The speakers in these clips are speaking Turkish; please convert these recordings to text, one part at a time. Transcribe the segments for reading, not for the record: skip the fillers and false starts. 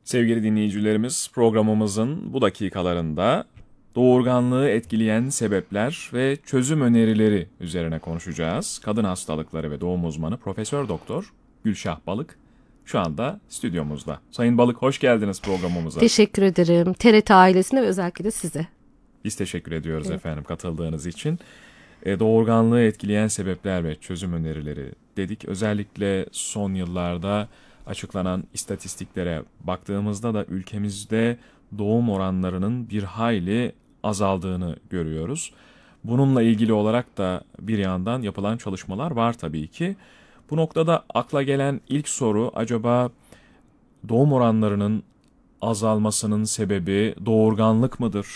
Sevgili dinleyicilerimiz, programımızın bu dakikalarında doğurganlığı etkileyen sebepler ve çözüm önerileri üzerine konuşacağız. Kadın hastalıkları ve doğum uzmanı Profesör Doktor Gülşah Balık şu anda stüdyomuzda. Sayın Balık, hoş geldiniz programımıza. Teşekkür ederim. TRT ailesine ve özellikle de size. Biz teşekkür ediyoruz efendim katıldığınız için. Doğurganlığı etkileyen sebepler ve çözüm önerileri dedik. Özellikle son yıllarda açıklanan istatistiklere baktığımızda da ülkemizde doğum oranlarının bir hayli azaldığını görüyoruz. Bununla ilgili olarak da bir yandan yapılan çalışmalar var tabii ki. Bu noktada akla gelen ilk soru, acaba doğum oranlarının azalmasının sebebi doğurganlık mıdır?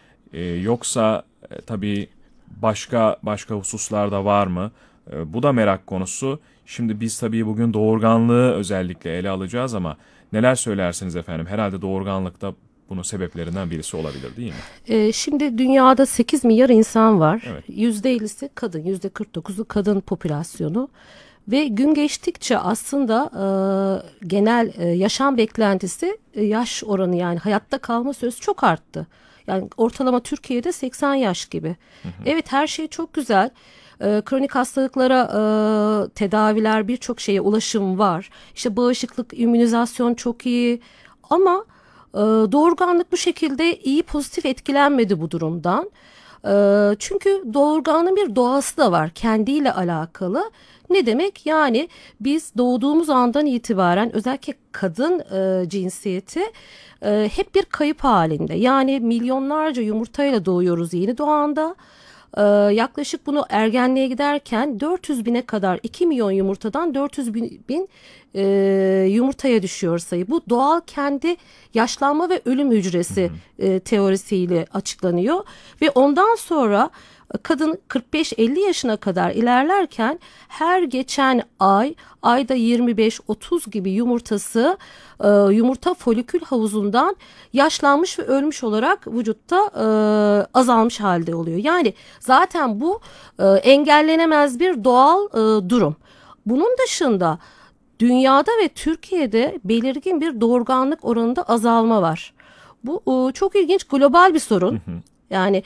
Yoksa tabii başka hususlar da var mı? Bu da merak konusu. Şimdi biz tabii bugün doğurganlığı özellikle ele alacağız ama neler söylersiniz efendim? Herhalde doğurganlık da bunun sebeplerinden birisi olabilir, değil mi? Şimdi dünyada 8 milyar insan var. Evet. %50'si kadın, %49'u kadın popülasyonu. Ve gün geçtikçe aslında genel yaşam beklentisi, yaş oranı, yani hayatta kalma süresi çok arttı. Yani ortalama Türkiye'de 80 yaş gibi. Evet, her şey çok güzel. Kronik hastalıklara tedaviler, birçok şeye ulaşım var. İşte bağışıklık, immünizasyon çok iyi. Ama doğurganlık bu şekilde iyi, pozitif etkilenmedi bu durumdan. Çünkü doğurganlığın bir doğası da var, kendiyle alakalı. Ne demek? Yani biz doğduğumuz andan itibaren özellikle kadın cinsiyeti hep bir kayıp halinde. Yani milyonlarca yumurtayla doğuyoruz yeni doğanda. Yaklaşık bunu ergenliğe giderken 400 bine kadar, 2 milyon yumurtadan 400 bin yumurtaya düşüyor sayı. Bu doğal kendi yaşlanma ve ölüm hücresi teorisiyle açıklanıyor. Ve ondan sonra kadın 45-50 yaşına kadar ilerlerken her geçen ayda 25-30 gibi yumurtası yumurta folikül havuzundan yaşlanmış ve ölmüş olarak vücutta azalmış halde oluyor. Yani zaten bu engellenemez bir doğal durum. Bunun dışında dünyada ve Türkiye'de belirgin bir doğurganlık oranında azalma var. Bu çok ilginç, global bir sorun. Yani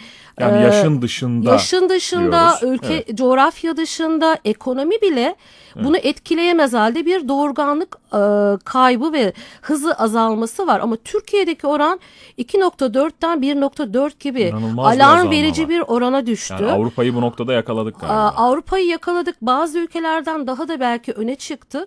yaşın dışında, diyoruz. ülke, Evet. coğrafya dışında, ekonomi bile bunu etkileyemez halde bir doğurganlık kaybı ve hızı azalması var. Ama Türkiye'deki oran 2,4'ten 1,4 gibi İnanılmaz bir alarm azalma verici var. bir orana düştü. Yani Avrupa'yı bu noktada yakaladık galiba. Avrupa'yı yakaladık. Bazı ülkelerden daha da belki öne çıktık.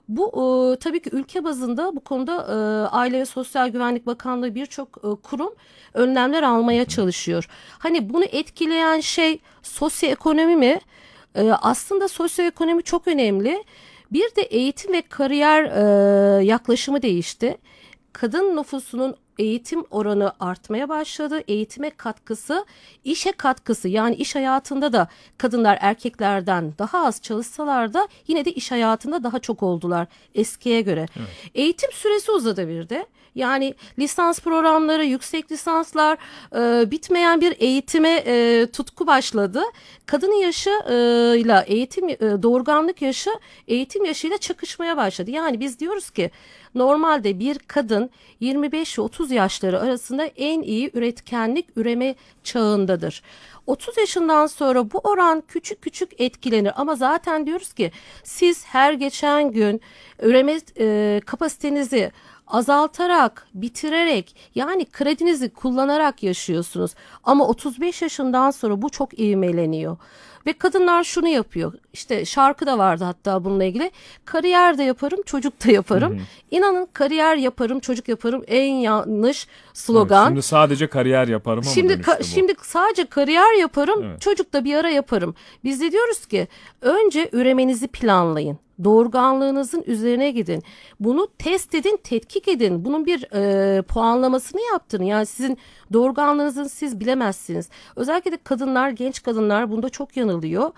Bu tabii ki ülke bazında bu konuda Aile ve Sosyal Güvenlik Bakanlığı birçok kurum önlemler almaya çalışıyor. Hani bunu etkileyen şey sosyoekonomi mi? Aslında sosyoekonomi çok önemli. Bir de eğitim ve kariyer yaklaşımı değişti. Kadın nüfusunun eğitim oranı artmaya başladı. Eğitime katkısı, işe katkısı, yani iş hayatında da kadınlar erkeklerden daha az çalışsalar da yine de iş hayatında daha çok oldular eskiye göre. Evet. Eğitim süresi uzadı bir de. Yani lisans programları, yüksek lisanslar, bitmeyen bir eğitime tutku başladı. Kadının yaşı ile doğurganlık yaşı eğitim yaşıyla çakışmaya başladı. Yani biz diyoruz ki normalde bir kadın 25 ve 30 yaşları arasında en iyi üretkenlik, üreme çağındadır. 30 yaşından sonra bu oran küçük küçük etkilenir ama zaten diyoruz ki siz her geçen gün üreme kapasitenizi azaltarak, bitirerek, yani kredinizi kullanarak yaşıyorsunuz. Ama 35 yaşından sonra bu çok ivmeleniyor. Ve kadınlar şunu yapıyor. İşte şarkı da vardı hatta bununla ilgili. Kariyer de yaparım, çocuk da yaparım. İnanın, kariyer yaparım, çocuk yaparım en yanlış slogan. Evet, şimdi sadece kariyer yaparım ama dönüştü bu. Şimdi sadece kariyer yaparım, Evet. çocuk da bir ara yaparım. Biz de diyoruz ki önce üremenizi planlayın. Doğurganlığınızın üzerine gidin. Bunu test edin, tetkik edin. Bunun bir puanlamasını yaptırın. Yani sizin doğurganlığınızın siz bilemezsiniz. Özellikle de kadınlar, genç kadınlar bunda çok yanılıyor.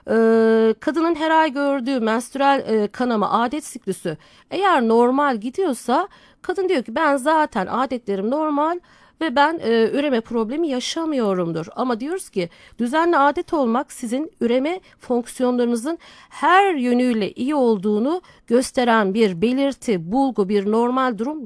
Kadının her ay gördüğü menstrüel kanama, adet siklüsü eğer normal gidiyorsa kadın diyor ki ben zaten adetlerim normal ve ben üreme problemi yaşamıyorumdur. Ama diyoruz ki düzenli adet olmak sizin üreme fonksiyonlarınızın her yönüyle iyi olduğunu gösteren bir belirti, bulgu, bir normal durum